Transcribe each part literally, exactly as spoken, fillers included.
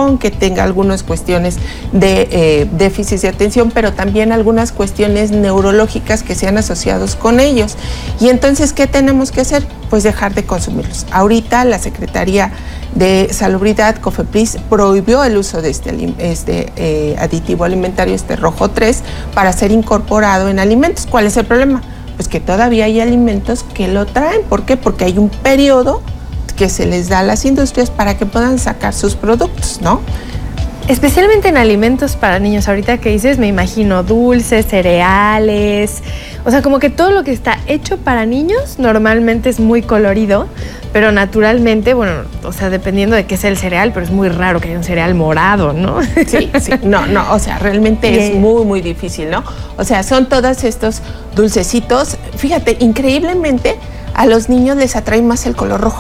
atención, que tenga algunas cuestiones de eh, déficit de atención, pero también algunas cuestiones neurológicas que sean asociados con ellos. Y entonces, ¿qué tenemos que hacer? Pues dejar de consumirlos. Ahorita la Secretaría de Salubridad, COFEPRIS, prohibió el uso de este, este eh, aditivo alimentario, este rojo tres, para ser incorporado en alimentos. ¿Cuál es el problema? Pues que todavía hay alimentos que lo traen. ¿Por qué? Porque hay un periodo que se les da a las industrias para que puedan sacar sus productos, ¿no? Especialmente en alimentos para niños, ahorita que dices, me imagino dulces, cereales, o sea, como que todo lo que está hecho para niños normalmente es muy colorido, pero naturalmente, bueno, o sea, dependiendo de qué sea el cereal, pero es muy raro que haya un cereal morado, ¿no? Sí, sí, no, no, o sea, realmente yeah. es muy, muy difícil, ¿no? O sea, son todos estos dulcecitos, fíjate, increíblemente a los niños les atrae más el color rojo.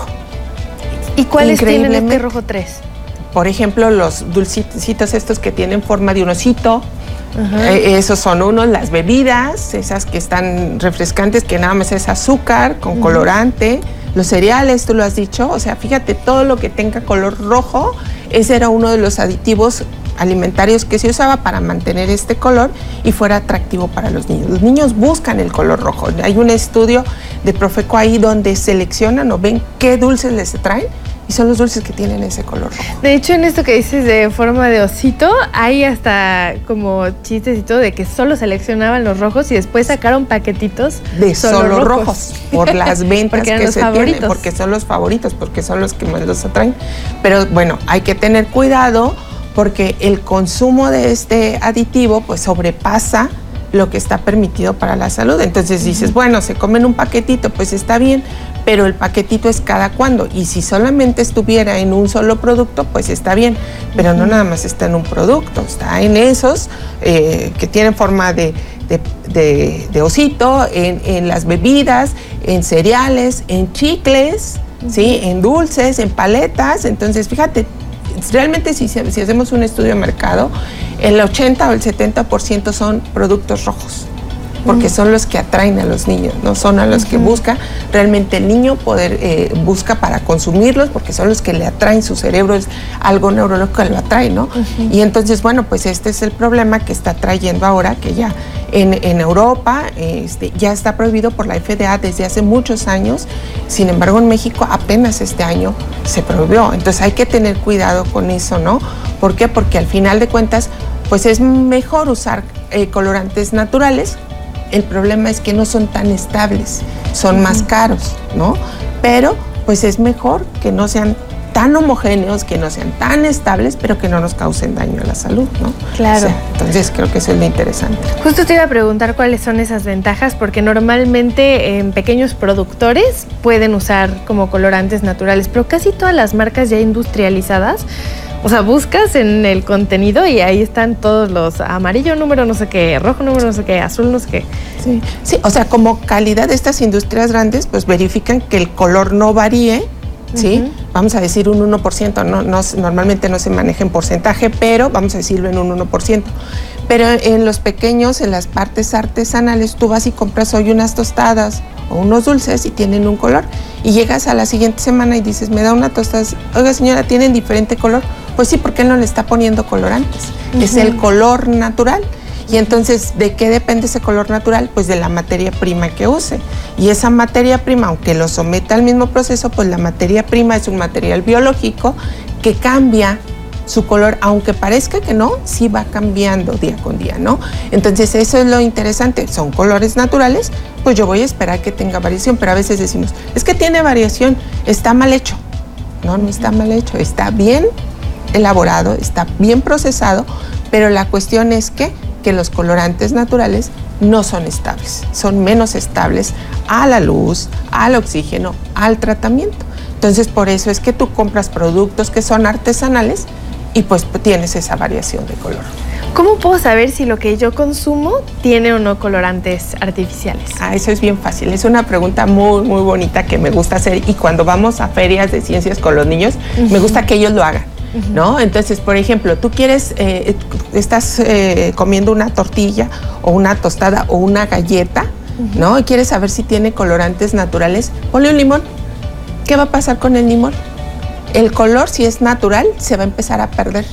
¿Y cuáles tienen este rojo tres? Por ejemplo, los dulcitos estos que tienen forma de un osito, eh, esos son unos, las bebidas, esas que están refrescantes, que nada más es azúcar con uh-huh. colorante, los cereales, tú lo has dicho, o sea, fíjate, todo lo que tenga color rojo, ese era uno de los aditivos alimentarios que se usaba para mantener este color y fuera atractivo para los niños. Los niños buscan el color rojo. Hay un estudio de Profeco ahí donde seleccionan o ven qué dulces les traen y son los dulces que tienen ese color rojo. De hecho, en esto que dices de forma de osito, hay hasta como chistes y todo de que solo seleccionaban los rojos y después sacaron paquetitos de solo, solo rojos. rojos por las ventas que se favoritos. tienen, porque son los favoritos, porque son los que más los atraen. Pero bueno, hay que tener cuidado porque el consumo de este aditivo pues sobrepasa lo que está permitido para la salud. Entonces dices, bueno, se comen un paquetito, pues está bien, pero el paquetito es cada cuándo. Y si solamente estuviera en un solo producto, pues está bien, pero no nada más está en un producto, está en esos eh, que tienen forma de, de, de, de osito, en, en las bebidas, en cereales, en chicles, uh-huh. ¿sí? En dulces, en paletas. Entonces, fíjate, realmente si, si hacemos un estudio de mercado, el ochenta o el setenta por ciento son productos rojos, porque uh-huh. son los que atraen a los niños, no son a los uh-huh. que busca realmente el niño poder, eh, busca para consumirlos, porque son los que le atraen, su cerebro es algo neurológico que lo atrae, ¿no? Uh-huh. Y entonces, bueno, pues este es el problema que está trayendo ahora, que ya en, en Europa este, ya está prohibido por la F D A desde hace muchos años, sin embargo en México apenas este año se prohibió, entonces hay que tener cuidado con eso, ¿no? ¿Por qué? Porque al final de cuentas, pues es mejor usar eh, colorantes naturales. El problema es que no son tan estables, son uh-huh. más caros, ¿no? Pero pues es mejor que no sean tan homogéneos, que no sean tan estables, pero que no nos causen daño a la salud, ¿no? Claro. O sea, entonces creo que eso es lo interesante. Justo te iba a preguntar cuáles son esas ventajas, porque normalmente en pequeños productores pueden usar como colorantes naturales, pero casi todas las marcas ya industrializadas, o sea, buscas en el contenido y ahí están todos los amarillo número no sé qué, rojo número no sé qué, azul no sé qué. Sí, sí, o sea, como calidad de estas industrias grandes, pues verifican que el color no varíe, ¿sí? Uh-huh. Vamos a decir un uno por ciento, no, no, normalmente no se maneja en porcentaje, pero vamos a decirlo en un uno por ciento. Pero en los pequeños, en las partes artesanales, tú vas y compras hoy unas tostadas o unos dulces y tienen un color y llegas a la siguiente semana y dices, me da una tostada, oiga señora, ¿tienen diferente color? Pues sí, porque él no le está poniendo colorantes, uh-huh. es el color natural. Y entonces, ¿de qué depende ese color natural? Pues de la materia prima que use. Y esa materia prima, aunque lo someta al mismo proceso, pues la materia prima es un material biológico que cambia su color, aunque parezca que no, sí va cambiando día con día, ¿no? Entonces eso es lo interesante, son colores naturales, pues yo voy a esperar que tenga variación, pero a veces decimos, es que tiene variación, está mal hecho. No, no está mal hecho, está bien elaborado, está bien procesado, pero la cuestión es que, que los colorantes naturales no son estables, son menos estables a la luz, al oxígeno, al tratamiento. Entonces por eso es que tú compras productos que son artesanales y pues tienes esa variación de color. ¿Cómo puedo saber si lo que yo consumo tiene o no colorantes artificiales? Ah, eso es bien fácil. Es una pregunta muy, muy bonita que me gusta hacer y cuando vamos a ferias de ciencias con los niños, uh-huh. me gusta que ellos lo hagan, uh-huh. ¿no? Entonces, por ejemplo, tú quieres, eh, estás eh, comiendo una tortilla o una tostada o una galleta, uh-huh. ¿no? Y quieres saber si tiene colorantes naturales, ponle un limón. ¿Qué va a pasar con el limón? El color, si es natural, se va a empezar a perder.